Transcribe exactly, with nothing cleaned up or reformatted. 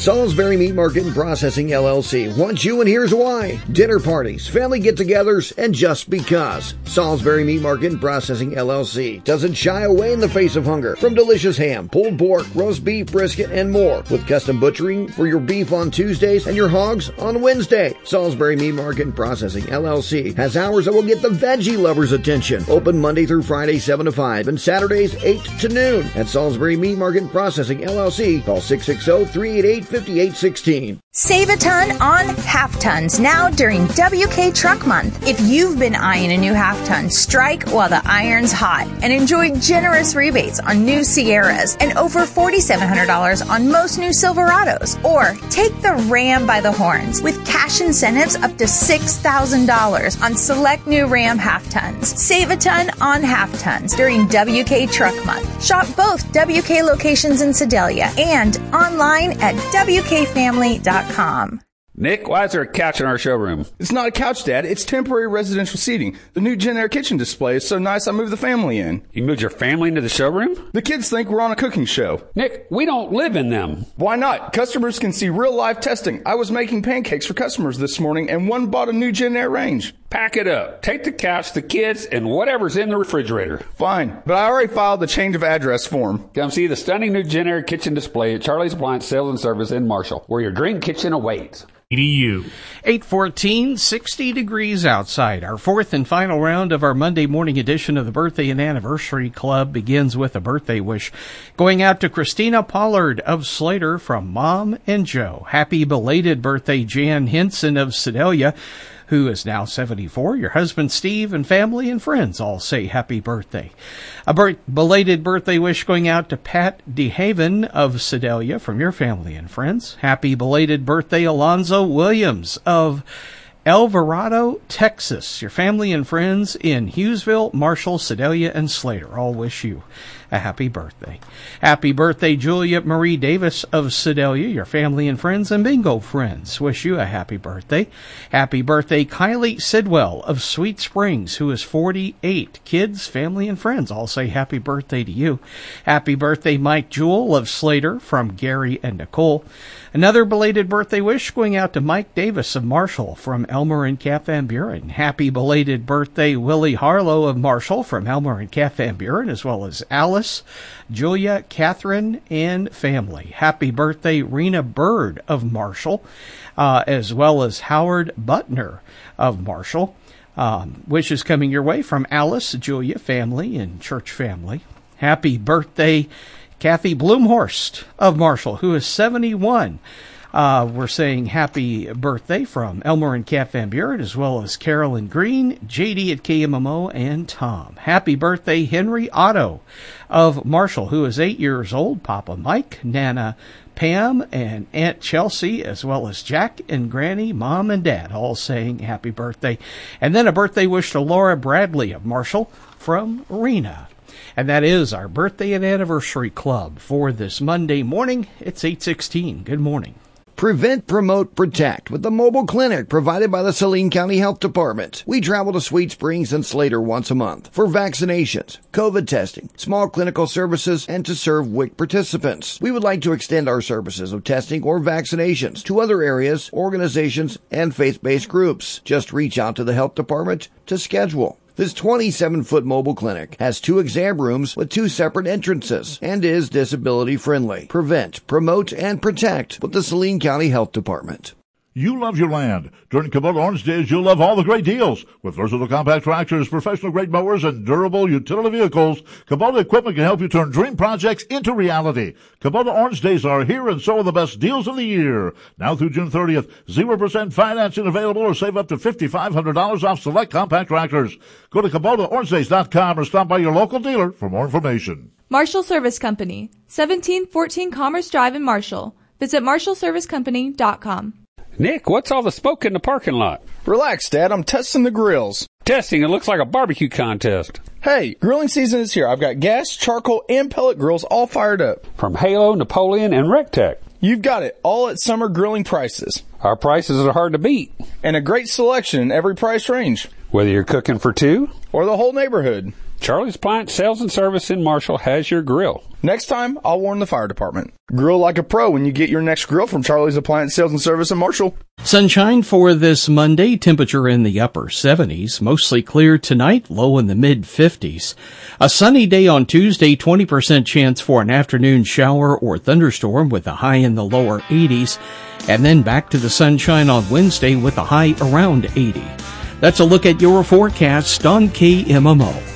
Salisbury Meat Market and Processing, L L C wants you, and here's why. Dinner parties, family get-togethers, and just because. Salisbury Meat Market and Processing, L L C doesn't shy away in the face of hunger. From delicious ham, pulled pork, roast beef, brisket, and more. With custom butchering for your beef on Tuesdays and your hogs on Wednesday. Salisbury Meat Market and Processing, L L C has hours that will get the veggie lovers' attention. Open Monday through Friday, seven to five, and Saturdays, eight to noon. At Salisbury Meat Market and Processing, L L C, call six six zero, three eight eight, five eight one six. Save a ton on half tons now during W K Truck Month. If you've been eyeing a new half ton, strike while the iron's hot and enjoy generous rebates on new Sierras and over four thousand seven hundred dollars on most new Silverados. Or take the Ram by the horns with cash incentives up to six thousand dollars on select new Ram half tons. Save a ton on half tons during W K Truck Month. Shop both W K locations in Sedalia and online at W K family dot com. Nick, why is there a couch in our showroom? It's not a couch, Dad. It's temporary residential seating. The new Jen Air kitchen display is so nice I moved the family in. You moved your family into the showroom? The kids think we're on a cooking show. Nick, we don't live in them. Why not? Customers can see real-life testing. I was making pancakes for customers this morning, and one bought a new Jen Air range. Pack it up. Take the couch, the kids, and whatever's in the refrigerator. Fine, but I already filed the change of address form. Come see the stunning new Jen Air kitchen display at Charlie's Appliance Sales and Service in Marshall, where your dream kitchen awaits. E D U. eight fourteen, sixty degrees outside. Our fourth and final round of our Monday morning edition of the Birthday and Anniversary Club begins with a birthday wish going out to Christina Pollard of Slater from Mom and Joe. Happy belated birthday, Jan Henson of Sedalia, who is now seventy-four. Your husband, Steve, and family and friends all say happy birthday. A bir- belated birthday wish going out to Pat DeHaven of Sedalia from your family and friends. Happy belated birthday, Alonzo Williams of Alvarado, Texas. Your family and friends in Hughesville, Marshall, Sedalia, and Slater all wish you a happy birthday. Happy birthday, Juliet Marie Davis of Sedalia. Your family and friends and bingo friends wish you a happy birthday. Happy birthday, Kylie Sidwell of Sweet Springs, who is forty-eight. Kids, family, and friends all say happy birthday to you. Happy birthday, Mike Jewell of Slater from Gary and Nicole. Another belated birthday wish going out to Mike Davis of Marshall from Elmer and Kat Van Buren. Happy belated birthday, Willie Harlow of Marshall from Elmer and Kat Van Buren, as well as Alice, Julia, Catherine, and family. Happy birthday, Rena Bird of Marshall, uh, as well as Howard Butner of Marshall. Um, wishes coming your way from Alice, Julia, family, and church family. Happy birthday, Kathy Bloomhorst of Marshall, who is seventy-one. Uh, we're saying happy birthday from Elmer and Kat Van Buren, as well as Carolyn Green, J D at K M M O, and Tom. Happy birthday, Henry Otto of Marshall, who is eight years old. Papa Mike, Nana Pam, and Aunt Chelsea, as well as Jack and Granny, Mom and Dad, all saying happy birthday. And then a birthday wish to Laura Bradley of Marshall from Rena. And that is our Birthday and Anniversary Club for this Monday morning. It's eight sixteen. Good morning. Prevent, Promote, Protect with the mobile clinic provided by the Saline County Health Department. We travel to Sweet Springs and Slater once a month for vaccinations, COVID testing, small clinical services, and to serve W I C participants. We would like to extend our services of testing or vaccinations to other areas, organizations, and faith-based groups. Just reach out to the health department to schedule. This twenty-seven foot mobile clinic has two exam rooms with two separate entrances and is disability friendly. Prevent, promote, and protect with the Saline County Health Department. You love your land. During Kubota Orange Days, you'll love all the great deals. With versatile compact tractors, professional-grade mowers, and durable utility vehicles, Kubota equipment can help you turn dream projects into reality. Kubota Orange Days are here, and so are the best deals of the year. Now through June thirtieth, zero percent financing available, or save up to five thousand five hundred dollars off select compact tractors. Go to Kubota Orange Days dot com or stop by your local dealer for more information. Marshall Service Company, seventeen fourteen Commerce Drive in Marshall. Visit marshall service company dot com. Nick, what's all the smoke in the parking lot? Relax, Dad. I'm testing the grills. Testing? It looks like a barbecue contest. Hey, grilling season is here. I've got gas, charcoal, and pellet grills all fired up. From Halo, Napoleon, and Rectech. You've got it. All at summer grilling prices. Our prices are hard to beat. And a great selection in every price range. Whether you're cooking for two or the whole neighborhood. Charlie's Appliance Sales and Service in Marshall has your grill. Next time, I'll warn the fire department. Grill like a pro when you get your next grill from Charlie's Appliance Sales and Service in Marshall. Sunshine for this Monday, temperature in the upper seventies, mostly clear tonight, low in the mid fifties. A sunny day on Tuesday, twenty percent chance for an afternoon shower or thunderstorm with a high in the lower eighties. And then back to the sunshine on Wednesday with a high around eighty. That's a look at your forecast on K M M O.